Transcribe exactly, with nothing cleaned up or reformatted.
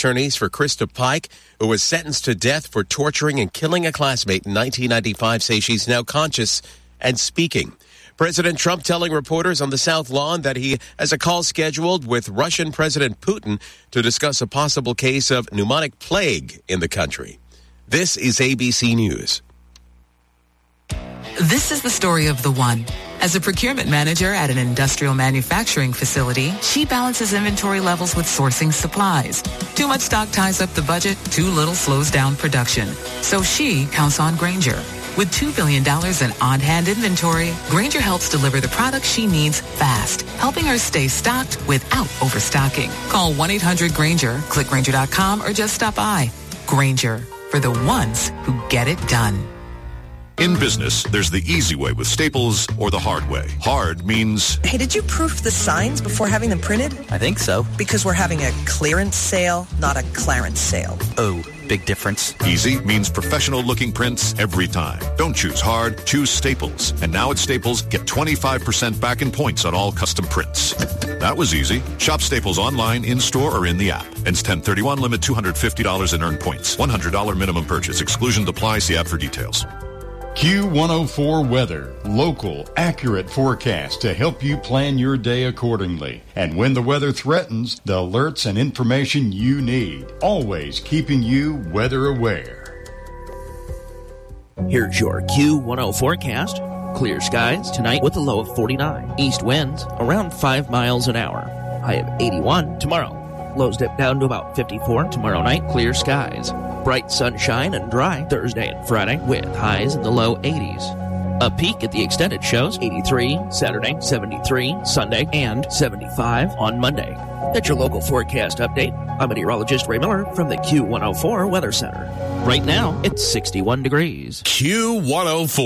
attorneys for Krista Pike, who was sentenced to death for torturing and killing a classmate in nineteen ninety-five, say she's now conscious and speaking. President Trump telling reporters on the South Lawn that he has a call scheduled with Russian President Putin to discuss a possible case of pneumonic plague in the country. This is A B C News. This is the story of the one. As a procurement manager at an industrial manufacturing facility, she balances inventory levels with sourcing supplies. Too much stock ties up the budget, too little slows down production. So she counts on Grainger. With two billion dollars in on-hand inventory, Grainger helps deliver the products she needs fast, helping her stay stocked without overstocking. Call one eight hundred Grainger, click Grainger dot com, or just stop by. Grainger, for the ones who get it done. In business, there's the easy way with Staples or the hard way. Hard means... Hey, did you proof the signs before having them printed? I think so. Because we're having a clearance sale, not a clarence sale. Oh, big difference. Easy means professional-looking prints every time. Don't choose hard, choose Staples. And now at Staples, get twenty-five percent back in points on all custom prints. That was easy. Shop Staples online, in-store, or in the app. Ends ten thirty-one, limit two hundred fifty dollars in earned points. one hundred dollars minimum purchase. Exclusion applies. See app for details. Q one oh four Weather. Local, accurate forecast to help you plan your day accordingly. And when the weather threatens, the alerts and information you need. Always keeping you weather aware. Here's your Q one oh forecast. Clear skies tonight with a low of forty-nine. East winds around five miles an hour. High of eighty-one tomorrow. Lows dip down to about fifty-four tomorrow night. Clear skies. Bright sunshine and dry Thursday and Friday with highs in the low eighties. A peak at the extended shows, eighty-three Saturday, seventy-three Sunday, and seventy-five on Monday. That's your local forecast update. I'm meteorologist Ray Miller from the Q one oh four Weather Center. Right now, it's sixty-one degrees. Q one oh four.